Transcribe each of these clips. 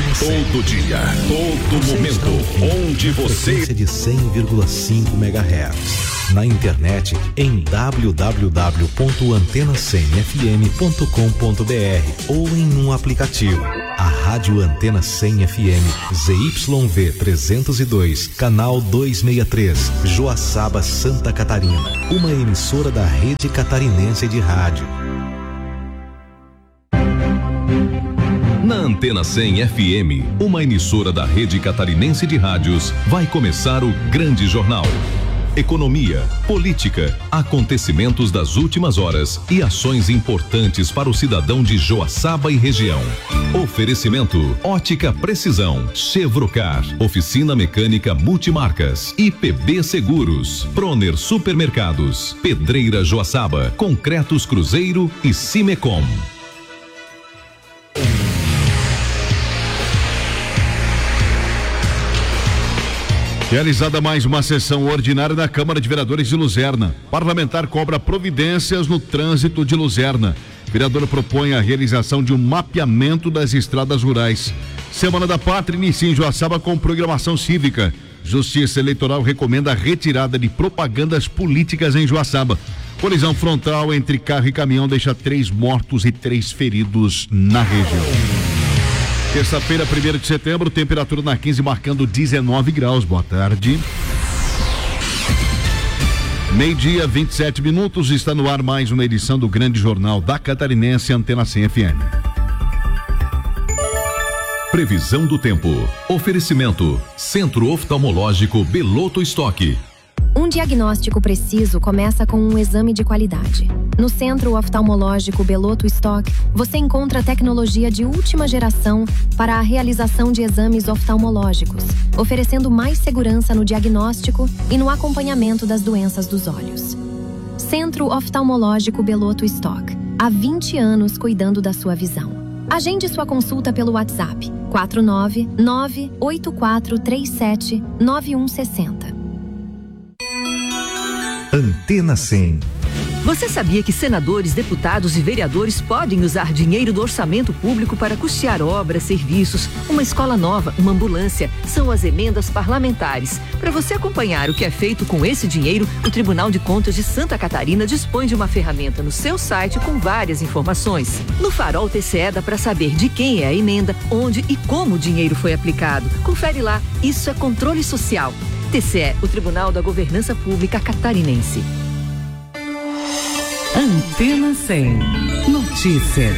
Todo dia, todo momento, onde você... de 100,5 MHz. Na internet em www.antena100fm.com.br ou em um aplicativo. A Rádio Antena 100 FM, ZYV 302, canal 263, Joaçaba, Santa Catarina. Uma emissora da Rede Catarinense de Rádio. Na Antena 100 FM, uma emissora da Rede Catarinense de Rádios, vai começar o Grande Jornal. Economia, política, acontecimentos das últimas horas e ações importantes para o cidadão de Joaçaba e região. Oferecimento: Ótica Precisão, Chevrocar, Oficina Mecânica Multimarcas, IPB Seguros, Proner Supermercados, Pedreira Joaçaba, Concretos Cruzeiro e Cimecom. Realizada mais uma sessão ordinária da Câmara de Vereadores de Luzerna. Parlamentar cobra providências no trânsito de Luzerna. Vereador propõe a realização de um mapeamento das estradas rurais. Semana da Pátria inicia em Joaçaba com programação cívica. Justiça Eleitoral recomenda a retirada de propagandas políticas em Joaçaba. Colisão frontal entre carro e caminhão deixa 3 mortos e 3 feridos na região. Terça-feira, 1º de setembro, temperatura na 15 marcando 19 graus. Boa tarde. Meio-dia, 27 minutos, está no ar mais uma edição do Grande Jornal da Catarinense, Antena 100 FM. Previsão do tempo. Oferecimento: Centro Oftalmológico Beloto Stock. Um diagnóstico preciso começa com um exame de qualidade. No Centro Oftalmológico Beloto Stock, você encontra tecnologia de última geração para a realização de exames oftalmológicos, oferecendo mais segurança no diagnóstico e no acompanhamento das doenças dos olhos. Centro Oftalmológico Beloto Stock, há 20 anos cuidando da sua visão. Agende sua consulta pelo WhatsApp 499-8437-9160. Antena 100. Você sabia que senadores, deputados e vereadores podem usar dinheiro do orçamento público para custear obras, serviços, uma escola nova, uma ambulância? São as emendas parlamentares. Para você acompanhar o que é feito com esse dinheiro, o Tribunal de Contas de Santa Catarina dispõe de uma ferramenta no seu site com várias informações. No Farol TCE dá para saber de quem é a emenda, onde e como o dinheiro foi aplicado. Confere lá, isso é controle social. TCE, o Tribunal da Governança Pública Catarinense. Antena 100 Notícias.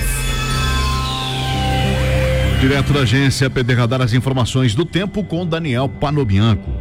Direto da agência PD Radar, as informações do tempo com Daniel Panobianco.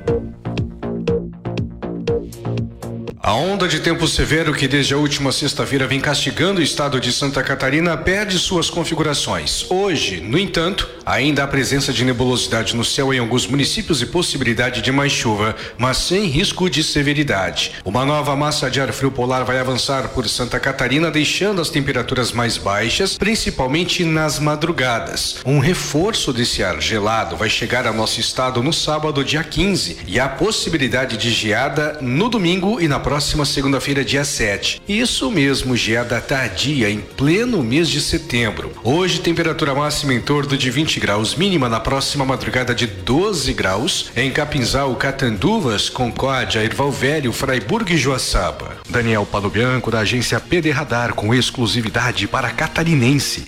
A onda de tempo severo que desde a última sexta-feira vem castigando o estado de Santa Catarina perde suas configurações. Hoje, no entanto, ainda há presença de nebulosidade no céu em alguns municípios e possibilidade de mais chuva, mas sem risco de severidade. Uma nova massa de ar frio polar vai avançar por Santa Catarina, deixando as temperaturas mais baixas, principalmente nas madrugadas. Um reforço desse ar gelado vai chegar ao nosso estado no sábado, dia 15, e há possibilidade de geada no domingo e na próxima segunda-feira, dia 7. Isso mesmo, geada tardia em pleno mês de setembro. Hoje, temperatura máxima em torno de 20 graus, mínima na próxima madrugada de 12 graus, em Capinzal, Catanduvas, Concórdia, Erval Velho, Fraiburgo e Joaçaba. Daniel Panobianco, da agência PD Radar, com exclusividade para catarinense.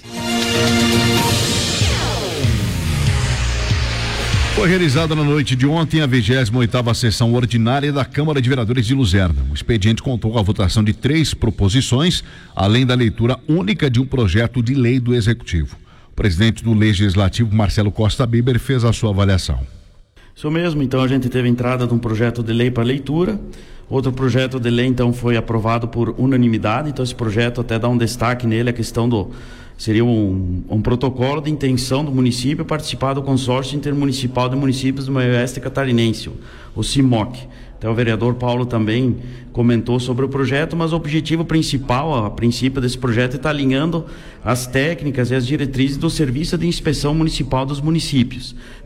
Foi realizada na noite de ontem a 28ª sessão ordinária da Câmara de Vereadores de Luzerna. O expediente contou com a votação de 3 proposições, além da leitura única de um projeto de lei do Executivo. O presidente do Legislativo, Marcelo Costa Biber, fez a sua avaliação. Isso mesmo, então a gente teve a entrada de um projeto de lei para leitura. Outro projeto de lei, então, foi aprovado por unanimidade. Então esse projeto até dá um destaque nele, a questão seria um protocolo de intenção do município participar do consórcio intermunicipal de municípios do meio oeste catarinense, o CIMOC. Até o vereador Paulo também comentou sobre o projeto, mas o objetivo principal, a princípio desse projeto, é estar alinhando as técnicas e as diretrizes do Serviço de Inspeção Municipal dos municípios. Então,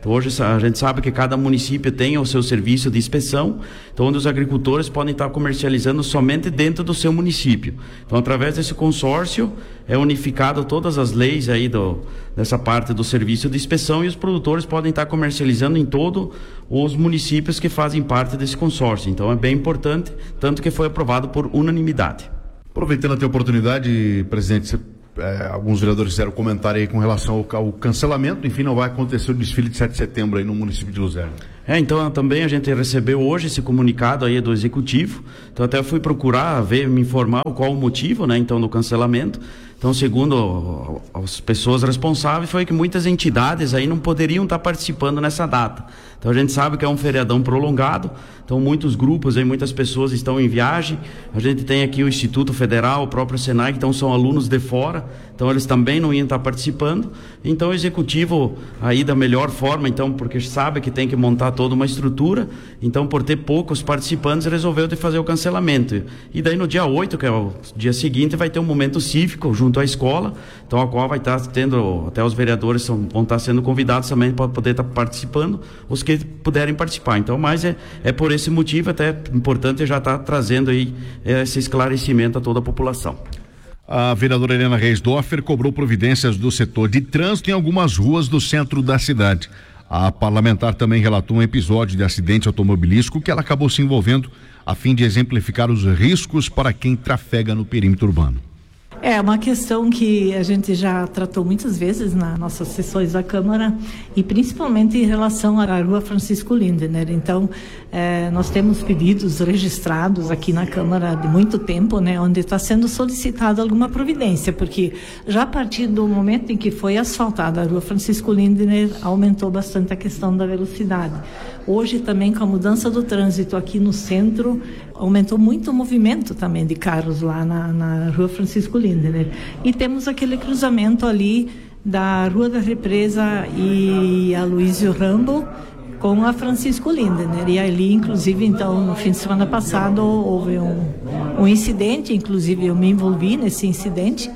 Então, hoje a gente sabe que cada município tem o seu serviço de inspeção, então onde os agricultores podem estar comercializando somente dentro do seu município. Então, através desse consórcio, é unificado todas as leis aí dessa parte do serviço de inspeção, e os produtores podem estar comercializando em todos os municípios que fazem parte desse consórcio. Então, é bem importante, tanto que foi aprovado por unanimidade. Aproveitando a tua oportunidade, presidente, alguns vereadores fizeram comentário aí com relação ao cancelamento. Enfim, não vai acontecer o desfile de 7 de setembro aí no município de Luzerna. Então também a gente recebeu hoje esse comunicado aí do executivo. Então até fui procurar me informar qual o motivo, né, então, do cancelamento. Então, segundo as pessoas responsáveis, foi que muitas entidades aí não poderiam estar participando nessa data. Então, a gente sabe que é um feriadão prolongado, então muitos grupos aí, muitas pessoas estão em viagem. A gente tem aqui o Instituto Federal, o próprio Senai, que então são alunos de fora, então eles também não iam estar participando. Então, o executivo aí da melhor forma, então, porque sabe que tem que montar toda uma estrutura, então, por ter poucos participantes, resolveu de fazer o cancelamento. E daí, no dia 8, que é o dia seguinte, vai ter um momento cívico junto à escola, então a qual vai estar tendo, até os vereadores vão estar sendo convidados também para poder estar participando, os que puderem participar. Então, mas é por esse motivo até importante já estar trazendo aí esse esclarecimento a toda a população. A vereadora Helena Reisdorfer cobrou providências do setor de trânsito em algumas ruas do centro da cidade. A parlamentar também relatou um episódio de acidente automobilístico que ela acabou se envolvendo a fim de exemplificar os riscos para quem trafega no perímetro urbano. É uma questão que a gente já tratou muitas vezes nas nossas sessões da Câmara, e principalmente em relação à Rua Francisco Lindner. Então, nós temos pedidos registrados aqui na Câmara de muito tempo, né, onde está sendo solicitada alguma providência, porque já a partir do momento em que foi asfaltada a Rua Francisco Lindner, aumentou bastante a questão da velocidade. Hoje também, com a mudança do trânsito aqui no centro, aumentou muito o movimento também de carros lá na Rua Francisco Lindner. E temos aquele cruzamento ali da Rua da Represa e a Luísio Rambo com a Francisco Lindner. E ali, inclusive, então, no fim de semana passado, houve um incidente, inclusive eu me envolvi nesse incidente.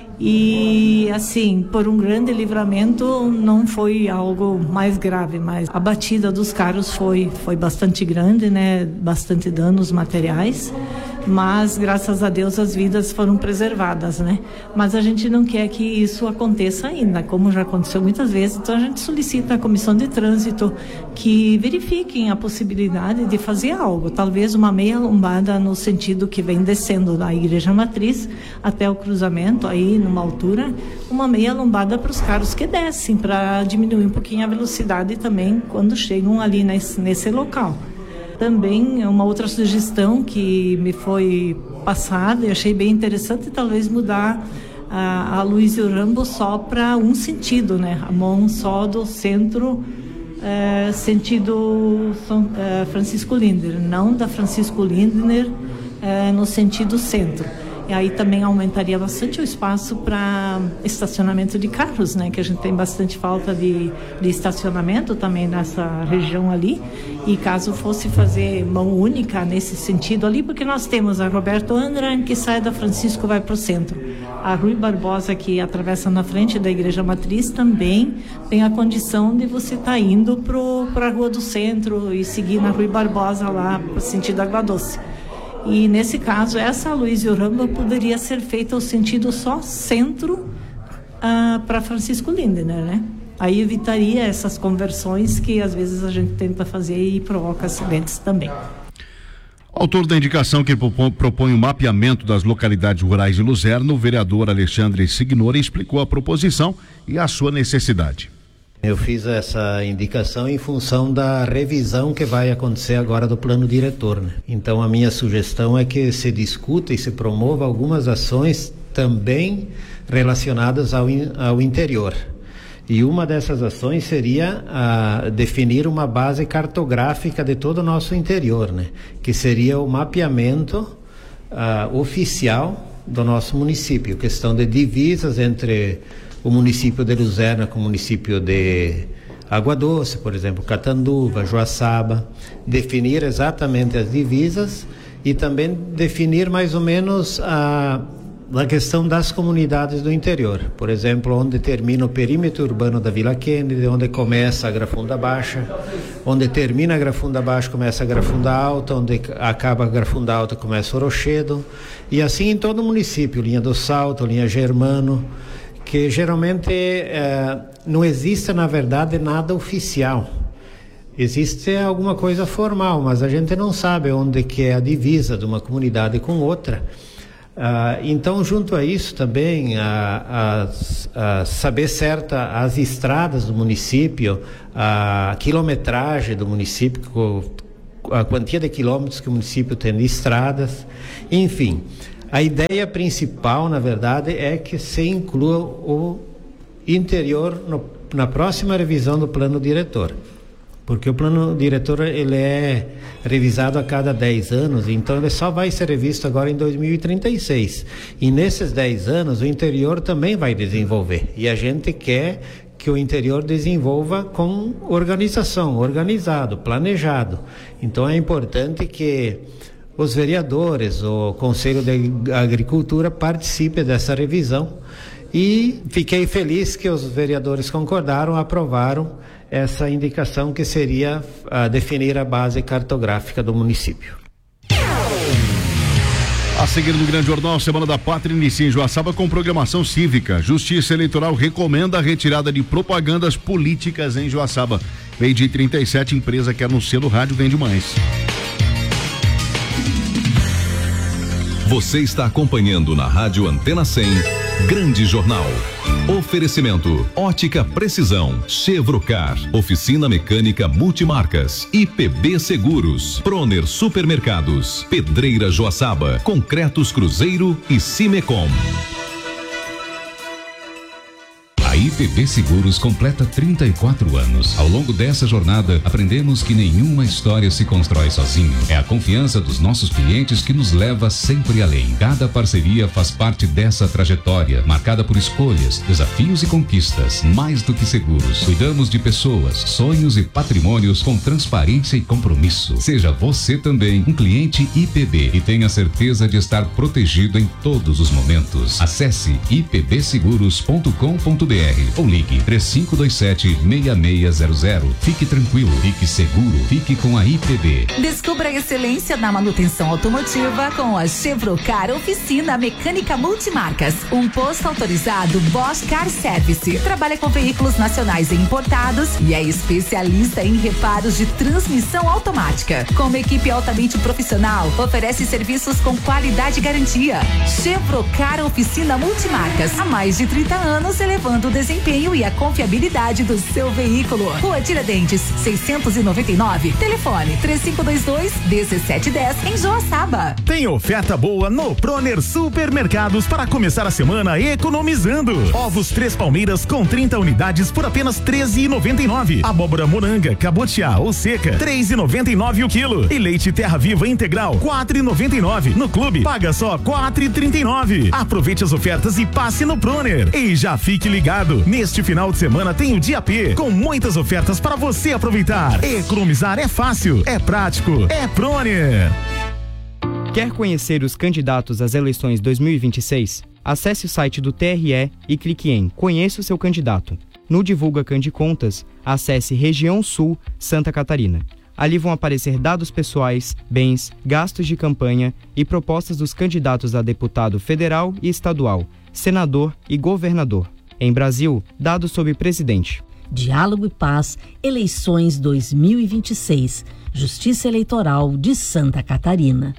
E, assim, por um grande livramento, não foi algo mais grave, mas a batida dos carros foi bastante grande, né? Bastante danos materiais, mas graças a Deus as vidas foram preservadas, né? Mas a gente não quer que isso aconteça ainda, como já aconteceu muitas vezes. Então a gente solicita à Comissão de Trânsito que verifiquem a possibilidade de fazer algo, talvez uma meia lombada no sentido que vem descendo da Igreja Matriz até o cruzamento, aí numa altura, uma meia lombada para os carros que descem, para diminuir um pouquinho a velocidade também quando chegam ali nesse local. Também uma outra sugestão que me foi passada e achei bem interessante, talvez mudar a Luísio Rambo só para um sentido, né? A mão só do centro, sentido Francisco Lindner, não da Francisco Lindner no sentido centro. E aí também aumentaria bastante o espaço para estacionamento de carros, né? Que a gente tem bastante falta de estacionamento também nessa região ali. E caso fosse fazer mão única nesse sentido ali, porque nós temos a Roberto Andra, que sai da Francisco e vai para o centro. A Rui Barbosa, que atravessa na frente da Igreja Matriz, também tem a condição de você estar indo para a Rua do Centro e seguir na Rui Barbosa lá para o sentido Água Doce. E nesse caso, essa Luísio Rambo poderia ser feita o sentido só centro para Francisco Lindner, né? Aí evitaria essas conversões que às vezes a gente tenta fazer e provoca acidentes também. Autor da indicação que propõe o mapeamento das localidades rurais de Luzerna, o vereador Alexandre Signori explicou a proposição e a sua necessidade. Eu fiz essa indicação em função da revisão que vai acontecer agora do plano diretor, né? Então a minha sugestão é que se discuta e se promova algumas ações também relacionadas ao interior. E uma dessas ações seria definir uma base cartográfica de todo o nosso interior, né? Que seria o mapeamento oficial do nosso município, questão de divisas entre o município de Luzerna com o município de Água Doce, por exemplo, Catanduva, Joaçaba, definir exatamente as divisas e também definir mais ou menos da questão das comunidades do interior. Por exemplo, onde termina o perímetro urbano da Vila Kennedy, onde começa a Grafunda Baixa, onde termina a Grafunda Baixa começa a Grafunda Alta, onde acaba a Grafunda Alta começa o Rochedo, e assim em todo o município, linha do Salto, linha Germano, que geralmente não existe, na verdade, nada oficial. Existe alguma coisa formal, mas a gente não sabe onde que é a divisa de uma comunidade com outra. Então, junto a isso também, a saber certa as estradas do município, a quilometragem do município, a quantia de quilômetros que o município tem de estradas, enfim. A ideia principal, na verdade, é que se inclua o interior na próxima revisão do plano diretor. Porque o plano diretor ele é revisado a cada 10 anos, então ele só vai ser revisto agora em 2036. E nesses 10 anos o interior também vai desenvolver. E a gente quer que o interior desenvolva com organização, organizado, planejado. Então é importante que os vereadores, o Conselho de Agricultura participe dessa revisão. E fiquei feliz que os vereadores concordaram, aprovaram essa indicação que seria definir a base cartográfica do município. A seguir no Grande Jornal, Semana da Pátria inicia em Joaçaba com programação cívica. Justiça Eleitoral recomenda a retirada de propagandas políticas em Joaçaba. Meio-dia 37, empresa que anuncia no rádio vende mais. Você está acompanhando na Rádio Antena 100, Grande Jornal. Oferecimento: Ótica Precisão, Chevrocar, Oficina Mecânica Multimarcas, IPB Seguros, Proner Supermercados, Pedreira Joaçaba, Concretos Cruzeiro e Cimecom. A IPB Seguros completa 34 anos. Ao longo dessa jornada, aprendemos que nenhuma história se constrói sozinho. É a confiança dos nossos clientes que nos leva sempre além. Cada parceria faz parte dessa trajetória, marcada por escolhas, desafios e conquistas. Mais do que seguros, cuidamos de pessoas, sonhos e patrimônios com transparência e compromisso. Seja você também um cliente IPB e tenha certeza de estar protegido em todos os momentos. Acesse ipbseguros.com.br ou ligue 3527-6600. Fique tranquilo, fique seguro, fique com a IPB. Descubra a excelência na manutenção automotiva com a Chevrocar Oficina Mecânica Multimarcas. Um posto autorizado Bosch Car Service. Trabalha com veículos nacionais e importados e é especialista em reparos de transmissão automática. Com uma equipe altamente profissional, oferece serviços com qualidade e garantia. Chevrocar Oficina Multimarcas. Há mais de 30 anos elevando o desempenho e a confiabilidade do seu veículo. Rua Tiradentes, 699. Telefone 3522-1710 em Joaçaba. Tem oferta boa no Proner Supermercados para começar a semana economizando. Ovos 3 Palmeiras com 30 unidades por apenas R$13,99. Abóbora moranga, cabotiá ou seca, R$3,99 o quilo. E leite Terra Viva integral, R$4,99. No clube, paga só R$4,39. Aproveite as ofertas e passe no Proner. E já fique ligado. Neste final de semana tem o Dia P, com muitas ofertas para você aproveitar. Economizar é fácil, é prático, é Proner. Quer conhecer os candidatos às eleições 2026? Acesse o site do TRE e clique em Conheça o seu candidato. No Divulga Candicontas, acesse Região Sul, Santa Catarina. Ali vão aparecer dados pessoais, bens, gastos de campanha e propostas dos candidatos a deputado federal e estadual, senador e governador. Em Brasil, dados sobre presidente. Diálogo e Paz, eleições 2026. Justiça Eleitoral de Santa Catarina.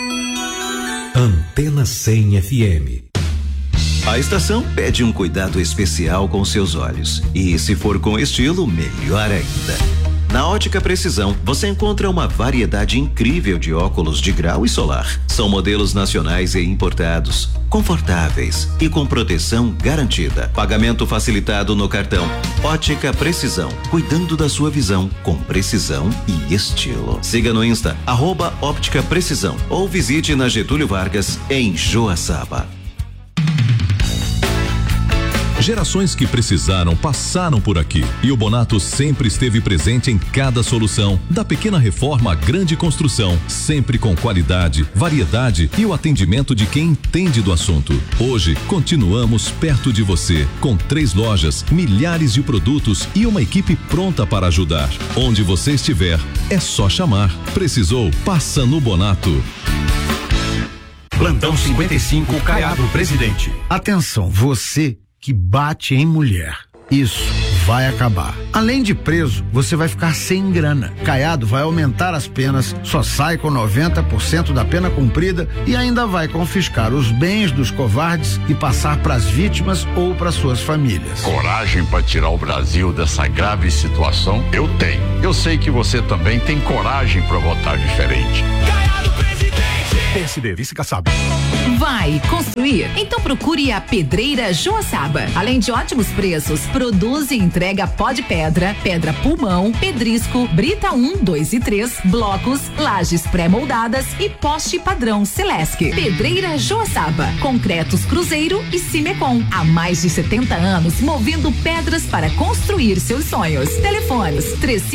Antena 100 FM. A estação pede um cuidado especial com seus olhos. E se for com estilo, melhor ainda. Na Ótica Precisão, você encontra uma variedade incrível de óculos de grau e solar. São modelos nacionais e importados, confortáveis e com proteção garantida. Pagamento facilitado no cartão. Ótica Precisão, cuidando da sua visão com precisão e estilo. Siga no Insta, @Óptica Precisão, ou visite na Getúlio Vargas, em Joaçaba. Gerações que precisaram passaram por aqui e o Bonato sempre esteve presente em cada solução, da pequena reforma à grande construção, sempre com qualidade, variedade e o atendimento de quem entende do assunto. Hoje, continuamos perto de você, com 3 lojas, milhares de produtos e uma equipe pronta para ajudar. Onde você estiver, é só chamar. Precisou? Passa no Bonato. Plantão 55, Caiado Presidente. Atenção, você que bate em mulher. Isso vai acabar. Além de preso, você vai ficar sem grana. Caiado vai aumentar as penas, só sai com 90% da pena cumprida e ainda vai confiscar os bens dos covardes e passar para as vítimas ou para suas famílias. Coragem para tirar o Brasil dessa grave situação? Eu tenho. Eu sei que você também tem coragem para votar diferente. Caiado Presidente! PSD, vice-caçado. Vai construir? Então procure a Pedreira Joaçaba. Além de ótimos preços, produz e entrega pó de pedra, pedra pulmão, pedrisco, brita 1, 2 e 3, blocos, lajes pré-moldadas e poste padrão Celesc. Pedreira Joaçaba, concretos Cruzeiro e Cimecon. Há mais de 70 anos movendo pedras para construir seus sonhos. Telefones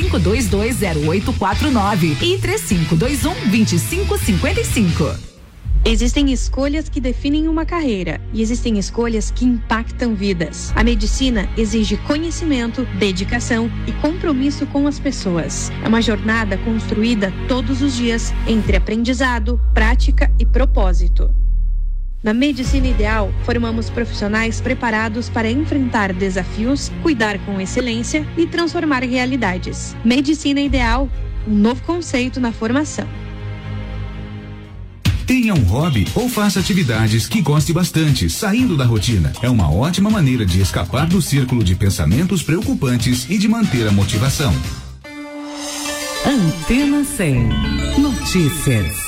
35220849 e 3521-2555. Existem escolhas que definem uma carreira e existem escolhas que impactam vidas. A medicina exige conhecimento, dedicação e compromisso com as pessoas. É uma jornada construída todos os dias entre aprendizado, prática e propósito. Na Medicina Ideal, formamos profissionais preparados para enfrentar desafios, cuidar com excelência e transformar realidades. Medicina Ideal, um novo conceito na formação. Tenha um hobby ou faça atividades que goste bastante, saindo da rotina. É uma ótima maneira de escapar do círculo de pensamentos preocupantes e de manter a motivação. Antena 100. Notícias.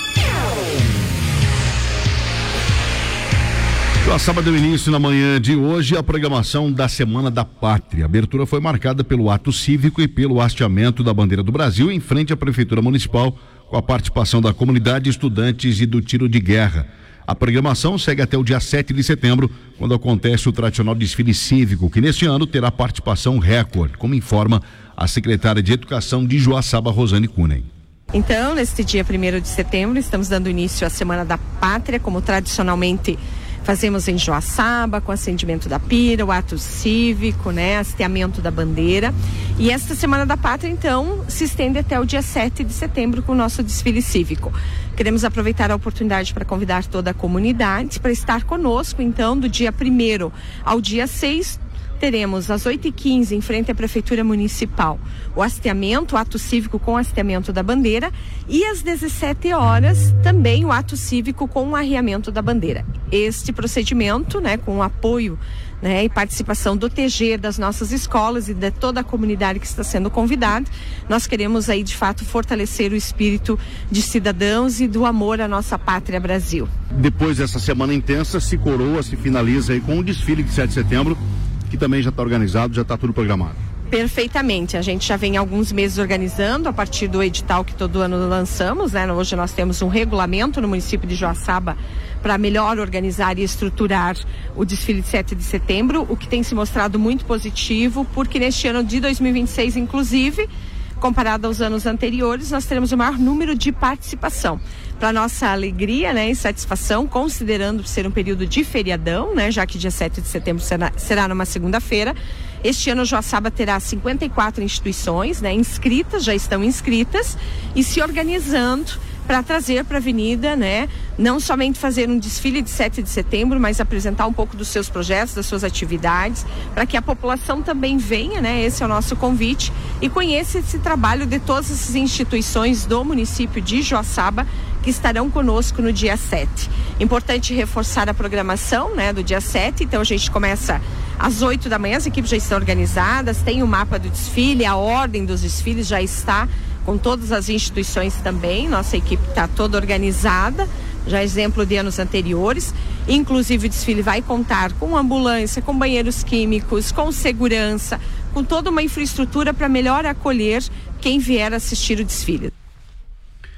O sábado deu início na manhã de hoje a programação da Semana da Pátria. A abertura foi marcada pelo ato cívico e pelo hasteamento da bandeira do Brasil em frente à Prefeitura Municipal, com a participação da comunidade, estudantes e do tiro de guerra. A programação segue até o dia 7 de setembro, quando acontece o tradicional desfile cívico, que neste ano terá participação recorde, como informa a secretária de Educação de Joaçaba, Rosane Cunha. Então, neste dia 1º de setembro, estamos dando início à Semana da Pátria, como tradicionalmente fazemos em Joaçaba, com acendimento da pira, o ato cívico, hasteamento da bandeira. E esta Semana da Pátria, então, se estende até o dia 7 de setembro com o nosso desfile cívico. Queremos aproveitar a oportunidade para convidar toda a comunidade para estar conosco, então, do dia 1º ao dia 6, teremos às 8h15 em frente à Prefeitura Municipal o hasteamento, o ato cívico com hasteamento da bandeira, e às 17 horas também o ato cívico com o arriamento da bandeira. Este procedimento, com o apoio e participação do TG, das nossas escolas e de toda a comunidade que está sendo convidada, nós queremos aí de fato fortalecer o espírito de cidadãos e do amor à nossa pátria Brasil. Depois dessa semana intensa, se coroa, se finaliza aí com o desfile de 7 de setembro, que também já está organizado, já está tudo programado. Perfeitamente, a gente já vem há alguns meses organizando a partir do edital que todo ano lançamos, Hoje nós temos um regulamento no município de Joaçaba para melhor organizar e estruturar o desfile de 7 de setembro, o que tem se mostrado muito positivo, porque neste ano de 2026, inclusive, comparado aos anos anteriores, nós teremos o maior número de participação. Para nossa alegria, e satisfação, considerando ser um período de feriadão, já que dia 7 de setembro será numa segunda-feira, este ano Joaçaba terá 54 instituições, inscritas, já estão inscritas, e se organizando para trazer para a avenida, não somente fazer um desfile de 7 de setembro, mas apresentar um pouco dos seus projetos, das suas atividades, para que a população também venha, esse é o nosso convite, e conheça esse trabalho de todas essas instituições do município de Joaçaba, que estarão conosco no dia 7. Importante reforçar a programação, do dia 7, então a gente começa às 8 da manhã, as equipes já estão organizadas, tem o mapa do desfile, a ordem dos desfiles já está com todas as instituições também, nossa equipe está toda organizada, já exemplo de anos anteriores, inclusive o desfile vai contar com ambulância, com banheiros químicos, com segurança, com toda uma infraestrutura para melhor acolher quem vier assistir o desfile.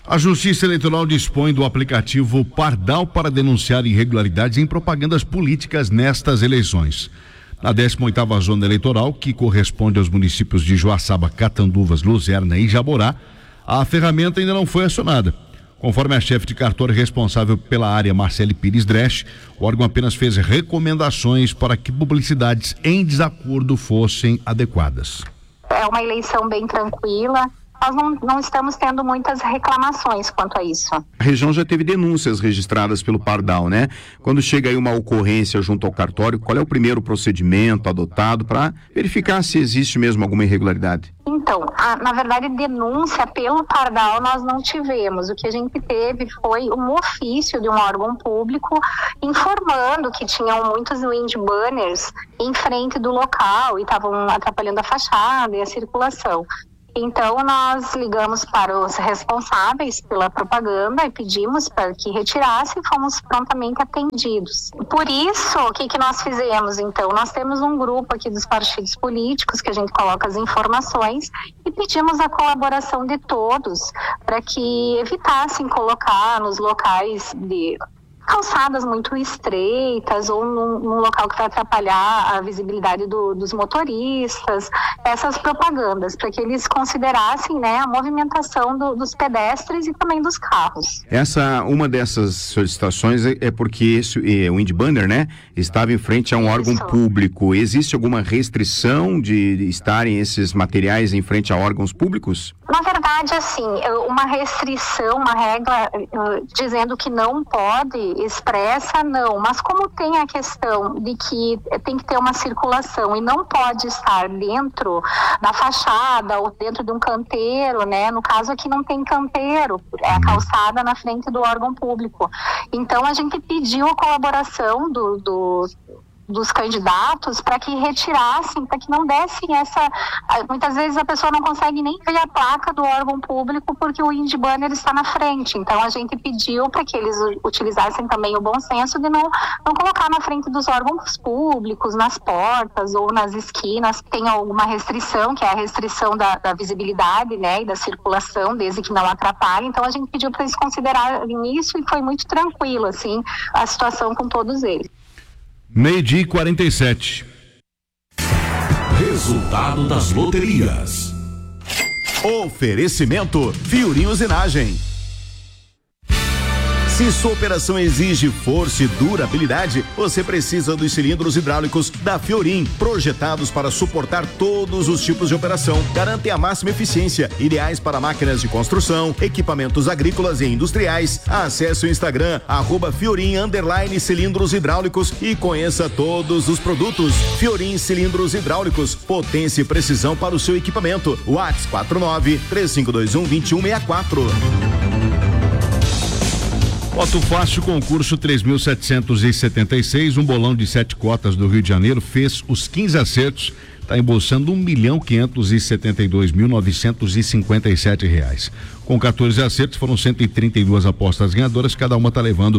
A Justiça Eleitoral dispõe do aplicativo Pardal para denunciar irregularidades em propagandas políticas nestas eleições. Na 18ª Zona Eleitoral, que corresponde aos municípios de Joaçaba, Catanduvas, Luzerna e Jaborá, a ferramenta ainda não foi acionada. Conforme a chefe de cartório responsável pela área, Marcele Pires Dresch, o órgão apenas fez recomendações para que publicidades em desacordo fossem adequadas. É uma eleição bem tranquila. Nós não estamos tendo muitas reclamações quanto a isso. A região já teve denúncias registradas pelo Pardal, né? Quando chega aí uma ocorrência junto ao cartório, qual é o primeiro procedimento adotado para verificar se existe mesmo alguma irregularidade? Então, na verdade, denúncia pelo Pardal nós não tivemos. O que a gente teve foi um ofício de um órgão público informando que tinham muitos wind banners em frente do local e estavam atrapalhando a fachada e a circulação. Então, nós ligamos para os responsáveis pela propaganda e pedimos para que retirassem e fomos prontamente atendidos. Por isso, o que nós fizemos, então? Nós temos um grupo aqui dos partidos políticos que a gente coloca as informações e pedimos a colaboração de todos para que evitassem colocar nos locais de calçadas muito estreitas ou num local que vai atrapalhar a visibilidade dos motoristas, essas propagandas, para que eles considerassem, né, a movimentação dos pedestres e também dos carros. Uma dessas solicitações é porque o wind banner, né, estava em frente a um órgão público. Existe alguma restrição de estarem esses materiais em frente a órgãos públicos? Na verdade, assim, uma restrição, uma regra dizendo que não pode, expressa não, mas como tem a questão de que tem que ter uma circulação e não pode estar dentro da fachada ou dentro de um canteiro, né? No caso aqui não tem canteiro, é a calçada na frente do órgão público. Então a gente pediu a colaboração dos candidatos para que retirassem, para que não dessem essa... Muitas vezes a pessoa não consegue nem ver a placa do órgão público porque o wind banner está na frente. Então a gente pediu para que eles utilizassem também o bom senso de não colocar na frente dos órgãos públicos, nas portas ou nas esquinas. Tem alguma restrição, que é a restrição da visibilidade, né, e da circulação, desde que não atrapalhe. Então a gente pediu para eles considerarem isso e foi muito tranquilo, assim, a situação com todos eles. 12h47. Resultado das loterias. Oferecimento Fiorim Usinagem. Se sua operação exige força e durabilidade, você precisa dos cilindros hidráulicos da Fiorim, projetados para suportar todos os tipos de operação. Garantem a máxima eficiência, ideais para máquinas de construção, equipamentos agrícolas e industriais. Acesse o Instagram @Fiorim_cilindros hidráulicos e conheça todos os produtos. Fiorim Cilindros Hidráulicos, potência e precisão para o seu equipamento. WhatsApp 49-3521-2164. Voto Fácil, concurso 3.776, um bolão de 7 cotas do Rio de Janeiro, fez os 15 acertos, está embolsando R$1.572.957. Com 14 acertos, foram 132 apostas ganhadoras, cada uma está levando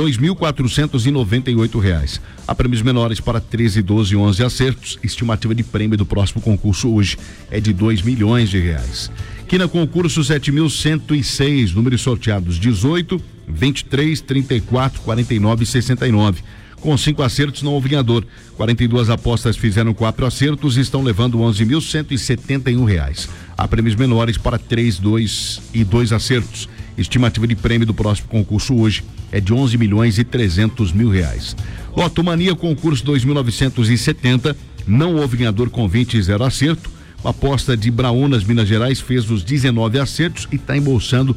R$2.498. Há prêmios menores para 13, 12 e 11 acertos. Estimativa de prêmio do próximo concurso hoje é de R$2 milhões. Quina concurso 7.106, números sorteados 18, 23, 34, 49 e 69. Com 5 acertos não houve ganhador. 42 apostas fizeram 4 acertos e estão levando R$11.171. Há prêmios menores para 3, 2 e 2 acertos. Estimativa de prêmio do próximo concurso hoje é de R$11.300.000. Lotomania concurso 2.970, não houve ganhador com 20 e 0 acerto. A aposta de Braúnas, Minas Gerais, fez os 19 acertos e está embolsando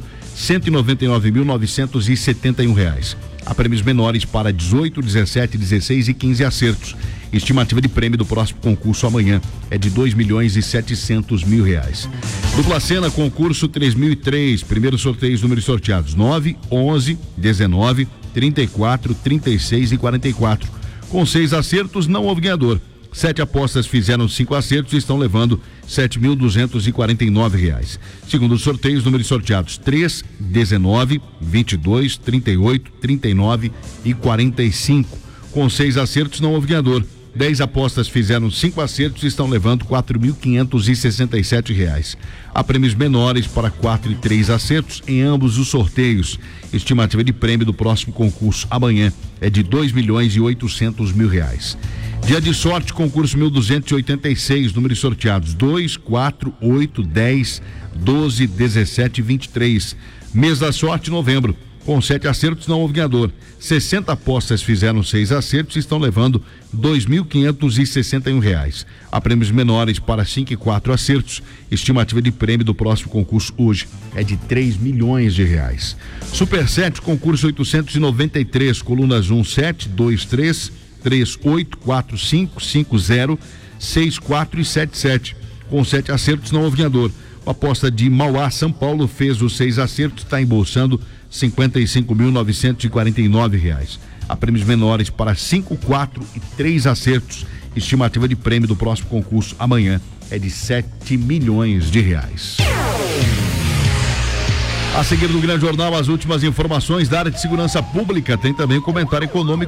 R$199.971. Há prêmios menores para 18, 17, 16 e 15 acertos. Estimativa de prêmio do próximo concurso amanhã é de R$2.700.000. Dupla Sena, concurso 3003, primeiros sorteios, números sorteados 9, 11, 19, 34, 36 e 44. Com 6 acertos, não houve ganhador. 7 apostas fizeram 5 acertos e estão levando R$7.249. Segundo os sorteios, números sorteados 3, 19, 22, 38, 39 e 45. Com 6 acertos não houve ganhador. 10 apostas fizeram 5 acertos e estão levando R$ 4.567. Há prêmios menores para 4 e 3 acertos em ambos os sorteios. Estimativa de prêmio do próximo concurso amanhã é de R$ 2.800.000. Dia de sorte, concurso 1286, números sorteados 2, 4, 8, 10, 12, 17 e 23. Mês da sorte, novembro. Com 7 acertos não houve ganhador. 60 apostas fizeram 6 acertos e estão levando R$ 2.561. Há prêmios menores para 5 e 4 acertos. Estimativa de prêmio do próximo concurso hoje é de R$ 3 milhões. Super 7, concurso 893, colunas 1, 7, 2, 3, 3, 8, 4, 5, 5, 0, 6, 4 e 7, 7. Com 7 acertos não houve ganhador. A aposta de Mauá, São Paulo, fez os 6 acertos, está embolsando R$ 55.949. Há prêmios menores para 5, 4 e 3 acertos. Estimativa de prêmio do próximo concurso amanhã é de R$ 7 milhões. A seguir do Grande Jornal, as últimas informações da área de segurança pública. Tem também o comentário econômico